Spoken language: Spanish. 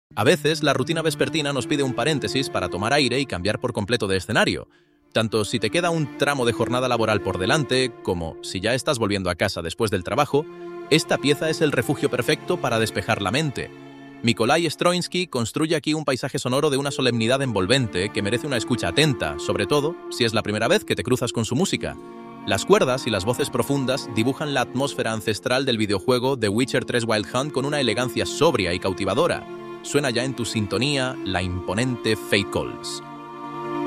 A veces, la rutina vespertina nos pide un paréntesis para tomar aire y cambiar por completo de escenario. Tanto si te queda un tramo de jornada laboral por delante, como si ya estás volviendo a casa después del trabajo, esta pieza es el refugio perfecto para despejar la mente. Mykolai Stroinsky construye aquí un paisaje sonoro de una solemnidad envolvente que merece una escucha atenta, sobre todo si es la primera vez que te cruzas con su música. Las cuerdas y las voces profundas dibujan la atmósfera ancestral del videojuego The Witcher 3 Wild Hunt con una elegancia sobria y cautivadora. Suena ya en tu sintonía la imponente Fate Calls.